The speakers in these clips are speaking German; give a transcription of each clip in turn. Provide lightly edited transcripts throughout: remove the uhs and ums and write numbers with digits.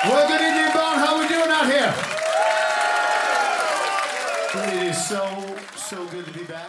Well, good evening, Bonn. How we doing out here? It is so good to be back.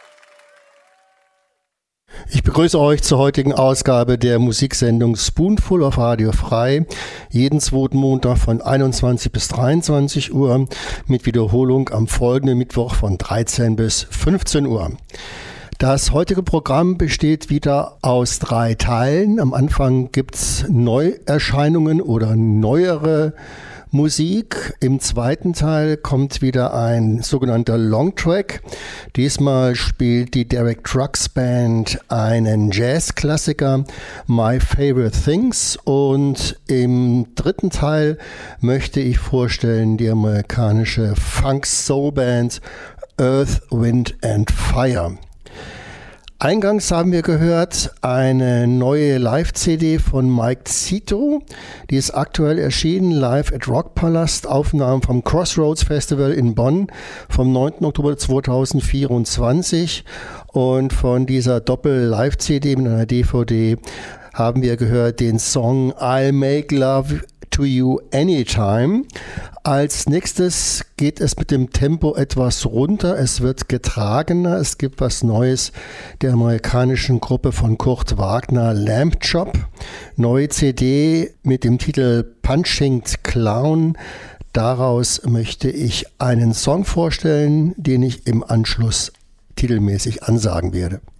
Ich begrüße euch zur heutigen Ausgabe der Musiksendung Spoonful auf Radio Frei. Jeden zweiten Montag von 21 bis 23 Uhr mit Wiederholung am folgenden Mittwoch von 13 bis 15 Uhr. Das heutige Programm besteht wieder aus 3 Teilen. Am Anfang gibt's Neuerscheinungen oder neuere Musik. Im zweiten Teil kommt wieder ein sogenannter Longtrack. Diesmal spielt die Derek Trucks Band einen Jazzklassiker, My Favorite Things. Und im dritten Teil möchte ich vorstellen die amerikanische Funk-Soul-Band Earth, Wind and Fire. Eingangs haben wir gehört eine neue Live-CD von Mike Zito. Die ist aktuell erschienen, live at Rockpalast, Aufnahmen vom Crossroads Festival in Bonn vom 9. Oktober 2024. Und von dieser Doppel-Live-CD mit einer DVD haben wir gehört den Song I'll Make Love to You Anytime. Als nächstes geht es mit dem Tempo etwas runter, es wird getragener, es gibt was Neues der amerikanischen Gruppe von Kurt Wagner, Lamb Chop. Neue CD mit dem Titel Punching Clown. Daraus möchte ich einen Song vorstellen, den ich im Anschluss titelmäßig ansagen werde.